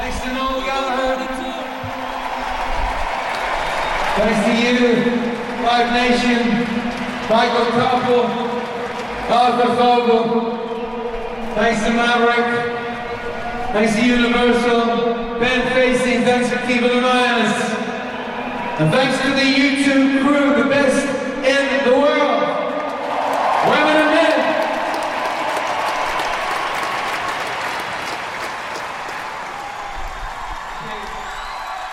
Thanks to Noel Gallagher. Thanks to you, Live Nation, Michael Koppel, Arthur Vogel. Thanks to Maverick. Thanks to Universal. Ben Facing, thanks for keeping an eye on us. And thanks to the YouTube crew, the best